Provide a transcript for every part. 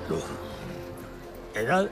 Edad,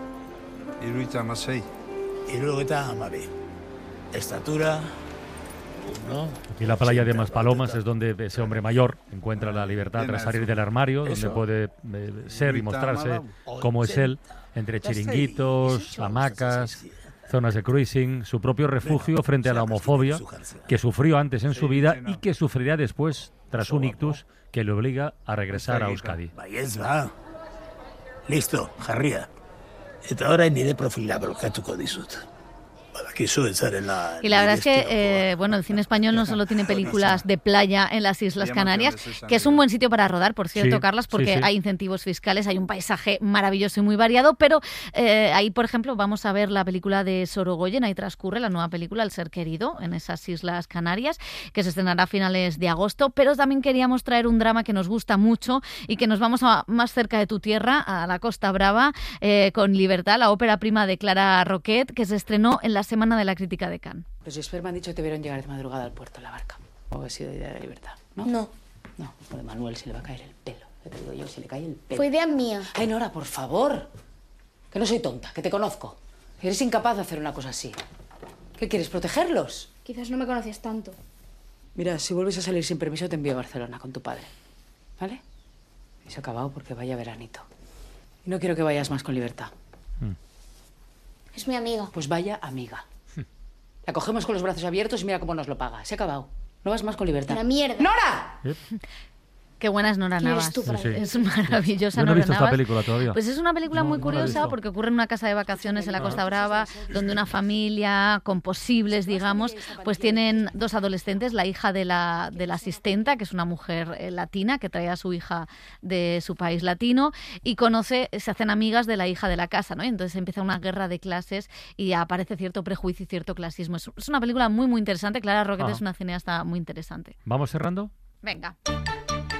76. 72. Estatura, 1. Y la playa de Maspalomas es donde ese hombre mayor encuentra la libertad tras salir del armario, donde puede ser y mostrarse como es él, entre chiringuitos, hamacas, zonas de cruising, su propio refugio frente a la homofobia que sufrió antes en su vida y que sufrirá después tras un ictus que le obliga a regresar a Euskadi. Baiez ba. Listo, jarria. Eta orain nire profila blokatuko dizut. Badakizu ez zarela... Y la verdad es que, bueno, el cine español no solo tiene películas de playa en las Islas Canarias, que es un buen sitio para rodar, por cierto, Sí, Carlas, porque sí. hay incentivos fiscales, hay un paisaje maravilloso y muy variado, pero ahí, por ejemplo, vamos a ver la película de Sorogoyen, ahí transcurre la nueva película El ser querido, en esas Islas Canarias, que se estrenará a finales de agosto, pero también queríamos traer un drama que nos gusta mucho y que nos vamos más cerca de tu tierra, a la Costa Brava, con Libertad, la ópera prima de Clara Roquet, que se estrenó en la Semana de la Crítica de Cannes. Los expertos me han dicho que te vieron llegar de madrugada al puerto en la barca. O ha sido idea de Libertad, ¿no? No, No, o de Manuel se le va a caer el pelo. Ya te digo yo, se le cae el pelo. fue idea mía. Ay, Nora, por favor. Que no soy tonta, que te conozco. Eres incapaz de hacer una cosa así. ¿Qué quieres, protegerlos? Quizás no me conoces tanto. Mira, si vuelves a salir sin permiso te envío a Barcelona con tu padre. ¿Vale? Y se ha acabado porque vaya veranito. Y no quiero que vayas más con Libertad. Es mi amiga. Pues vaya amiga. La cogemos con los brazos abiertos y mira cómo nos lo paga. Se ha acabado. No vas más con Libertad. Una mierda. ¡Nora! Qué buena es Nora ¿Quién Navas. eres tú para Sí, sí. Es maravillosa Yo no he Nora visto esta Navas. película todavía. Pues es una película muy No la he curiosa visto. porque ocurre en una casa de vacaciones en la Costa Brava, donde una familia con posibles, digamos, pues tienen dos adolescentes, la hija de la asistenta, que es una mujer latina que trae a su hija de su país latino, y se hacen amigas de la hija de la casa, ¿no? Y entonces empieza una guerra de clases y aparece cierto prejuicio y cierto clasismo. Es una película muy, muy interesante. Clara Roquet es una cineasta muy interesante. ¿Vamos cerrando? Venga.